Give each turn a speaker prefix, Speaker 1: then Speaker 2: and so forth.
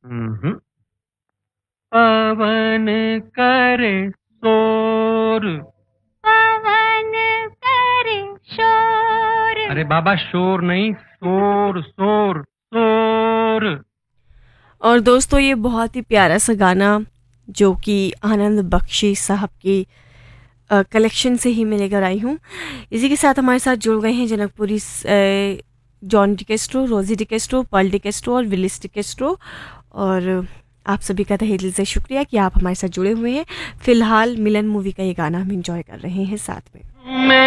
Speaker 1: हम्म। पवन करे शोर।
Speaker 2: पवन करे शोर।
Speaker 1: अरे बाबा शोर नहीं, शोर शोर शोर।
Speaker 3: और दोस्तों ये बहुत ही प्यारा सा गाना जो कि आनंद बख्शी साहब की कलेक्शन से ही मैं लेकर आई हूँ। इसी के साथ हमारे साथ जुड़ गए हैं जनकपुरी जॉन डिकेस्ट्रो, रोजी डिकेस्ट्रो, पर्ल डिकेस्ट्रो और विलिस डिकेस्ट्रो। और आप सभी का तहे दिल से शुक्रिया कि आप हमारे साथ जुड़े हुए हैं। फिलहाल मिलन मूवी का ये गाना हम इंजॉय कर रहे हैं साथ में।